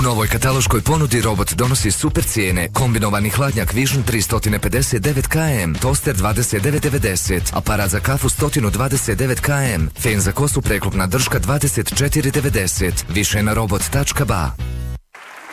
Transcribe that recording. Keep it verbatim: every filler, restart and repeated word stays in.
novoj kataloškoj ponudi robot donosi super cijene. Kombinovani hladnjak Vision tristo pedeset devet kilograma, toster dvadeset devet devedeset, aparat za kafu sto dvadeset devet kilograma, fen za kosu preklopna drška dvadeset četiri devedeset. Više na robot tačka ba.